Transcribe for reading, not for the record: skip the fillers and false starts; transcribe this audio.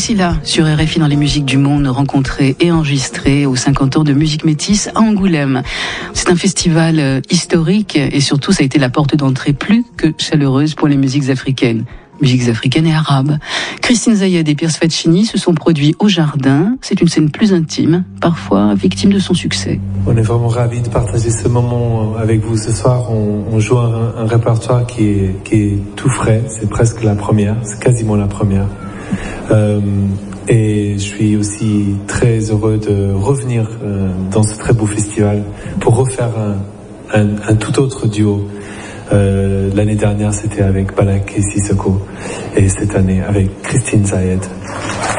Ici là, sur RFI dans les musiques du monde, rencontrées et enregistrées aux 50 ans de musique métisse à Angoulême. C'est un festival historique et surtout ça a été la porte d'entrée plus que chaleureuse pour les musiques africaines. Musiques africaines et arabes. Christine Zayed et Pierce Faccini se sont produits au jardin. C'est une scène plus intime, parfois victime de son succès. On est vraiment ravis de partager ce moment avec vous ce soir. On joue un répertoire qui est tout frais. C'est presque la première, c'est quasiment la première. Et je suis aussi très heureux de revenir dans ce très beau festival pour refaire un tout autre duo. L'année dernière, c'était avec Balak et Sissoko, et cette année avec Christine Zayed.